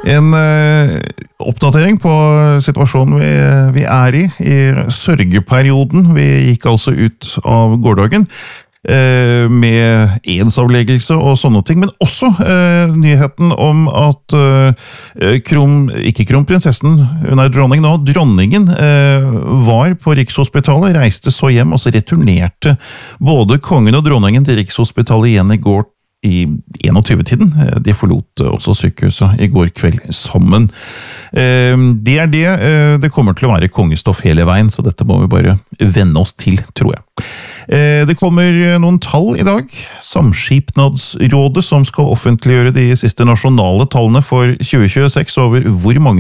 En oppdatering på situasjonen vi i sørgeperioden. Vi gikk altså ut av gårdagen med edsavleggelse og sånne ting, men også nyheten om at ikke kronprinsessen, hun dronning nå, dronningen var på Rikshospitalet, reiste så hjem og så returnerte både kongen og dronningen til Rikshospitalet igjen i går i 21-tiden. De forlot også sykehuset i går kveld sammen. Det det kommer til å være kongestoff hele veien, så dette må vi bare venne oss til, tror jeg. Det kommer noen tall i dag. Samskipnadsrådet som skal offentliggjøre de siste nasjonale tallene for 2026 over hvor mange